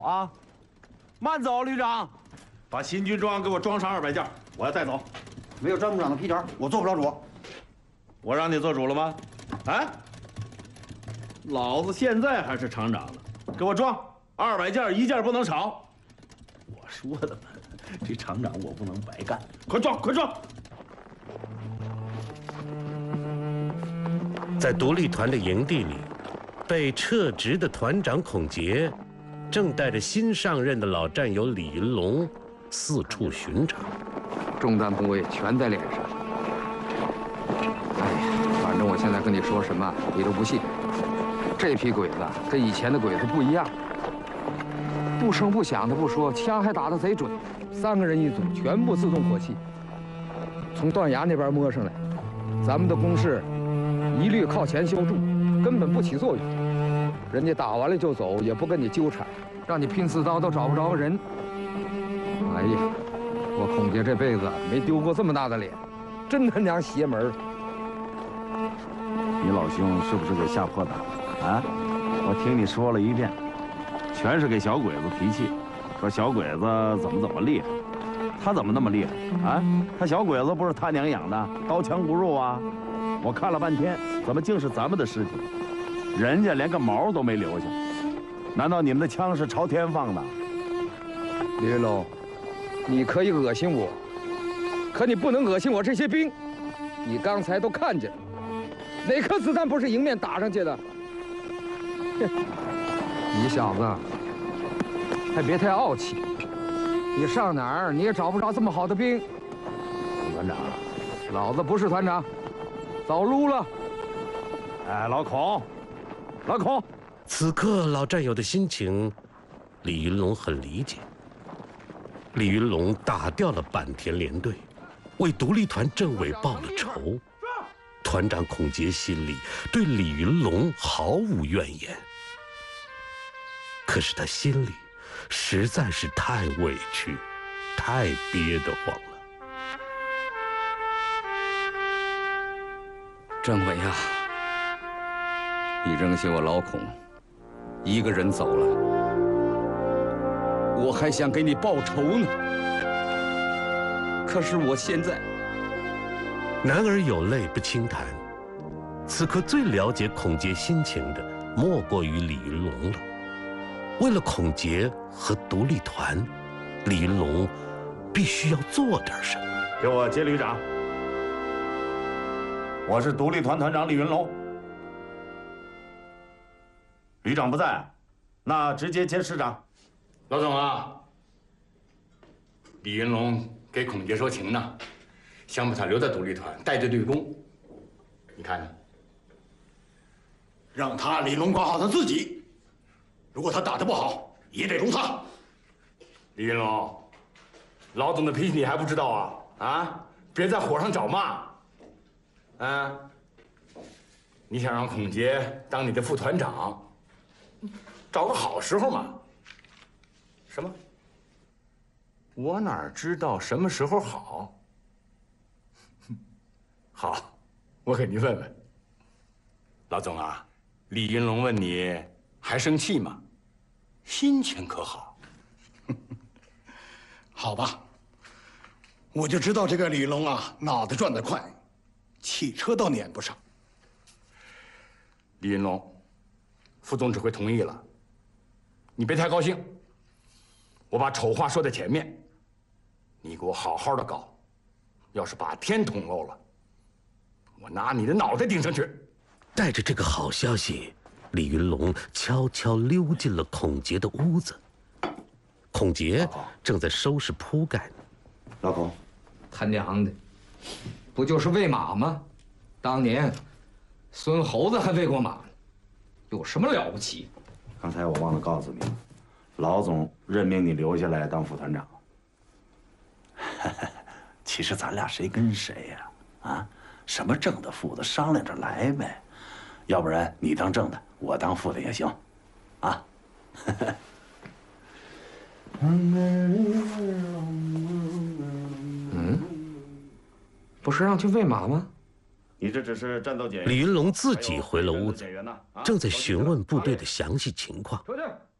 啊，慢走，旅长，把新军装给我装上200件，我要带走。 没有詹部长的批条，我做不了主。 我让你做主了吗？啊？老子现在还是厂长呢，给我装200件，1件不能少。我说的嘛，这厂长我不能白干，快装，快装！ 在独立团的营地里，被撤职的团长孔杰正带着新上任的老战友李云龙四处巡查， 中弹部位全在脸上。哎呀，反正我现在跟你说什么，你都不信。这批鬼子跟以前的鬼子不一样，不声不响的不说，枪还打得贼准，3个人一组，全部自动火器，从断崖那边摸上来，咱们的攻势一律靠前修筑，根本不起作用。人家打完了就走，也不跟你纠缠，让你拼刺刀都找不着人。哎呀，我孔杰这辈子没丢过这么大的脸，真他娘邪门！ 你老兄是不是给吓破胆了啊？我听你说了一遍，全是给小鬼子提气，说小鬼子怎么厉害，他怎么那么厉害啊？他小鬼子不是他娘养的，刀枪不入啊！我看了半天，怎么竟是咱们的尸体？人家连个毛都没留下，难道你们的枪是朝天放的？ 李云龙，你可以恶心我，可你不能恶心我这些兵。你刚才都看见了，哪颗子弹不是迎面打上去的？你小子还别太傲气，你上哪儿你也找不着这么好的兵。 孔团长， 老子不是团长，早撸了。 哎，老孔。老孔， 此刻老战友的心情，李云龙很理解。李云龙打掉了坂田联队，为独立团政委报了仇。团长孔杰心里对李云龙毫无怨言，可是他心里实在是太委屈，太憋得慌了。 政委呀，你扔下我老孔一个人走了，我还想给你报仇呢。可是我现在…… 男儿有泪不轻弹，此刻最了解孔杰心情的，莫过于李云龙了。为了孔杰和独立团，李云龙必须要做点什么。 给我接旅长。我是独立团团长李云龙。旅长不在，那直接接师长。 老总啊，李云龙给孔杰说情呢，想把他留在独立团，带队立功。你看呢？ 让他李龙管好他自己，如果他打得不好，也得容他。 李云龙，老总的脾气你还不知道啊？啊，别在火上找骂。啊，你想让孔杰当你的副团长？找个好时候嘛。什么？我哪知道什么时候好？好，我给您问问。老总啊，李云龙问你还生气吗？心情可好？ 好吧，我就知道这个李龙啊，脑子转得快，汽车都撵不上。 李云龙，副总指挥同意了，你别太高兴。我把丑话说在前面，你给我好好的搞，要是把天捅漏了，我拿你的脑袋顶上去。 带着这个好消息，李云龙悄悄溜进了孔杰的屋子。孔杰正在收拾铺盖呢。 老孔， 他娘的，不就是喂马吗？当年孙猴子还喂过马呢，有什么了不起？ 刚才我忘了告诉你了，老总任命你留下来当副团长。其实咱俩谁跟谁呀？啊，什么正的副的商量着来呗，要不然你当正的，我当副的也行，啊。 不是让去喂马吗？ 你这只是战斗检验。 李云龙自己回了屋子，正在询问部队的详细情况。 出去。